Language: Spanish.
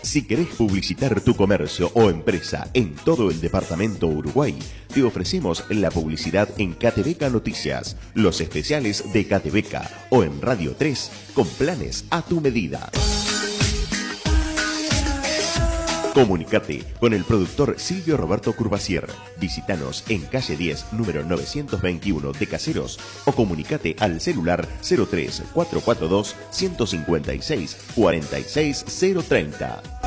Si querés publicitar tu comercio o empresa en todo el departamento Uruguay, te ofrecemos la publicidad en KTVK Noticias, los especiales de KTVK o en Radio 3 con planes a tu medida. Comunicate con el productor Silvio Roberto Curvacier. Visítanos en calle 10, número 921 de Caseros o comunicate al celular 03 442 156 46 030.